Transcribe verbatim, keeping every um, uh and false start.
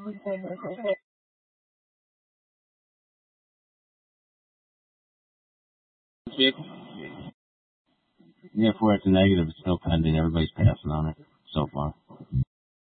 Vehicle? Yeah, for it's a negative, it's still pending. Everybody's passing on it so far.